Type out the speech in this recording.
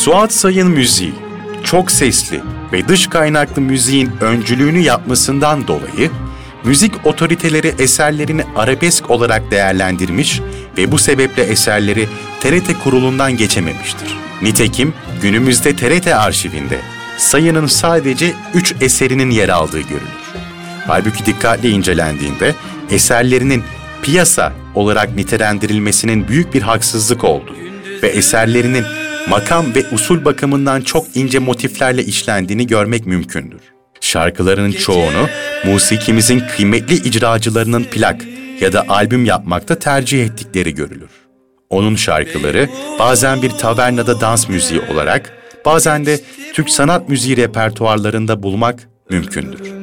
Suat Say'ın müziği, çok sesli ve dış kaynaklı müziğin öncülüğünü yapmasından dolayı, müzik otoriteleri eserlerini arabesk olarak değerlendirmiş ve bu sebeple eserleri TRT kurulundan geçememiştir. Nitekim günümüzde TRT arşivinde Say'ın sadece 3 eserinin yer aldığı görülür. Halbuki dikkatli incelendiğinde eserlerinin piyasa olarak nitelendirilmesinin büyük bir haksızlık olduğu ve eserlerinin makam ve usul bakımından çok ince motiflerle işlendiğini görmek mümkündür. Şarkılarının çoğunu musikimizin kıymetli icracılarının plak ya da albüm yapmakta tercih ettikleri görülür. Onun şarkıları bazen bir tavernada dans müziği olarak, bazen de Türk sanat müziği repertuarlarında bulmak mümkündür.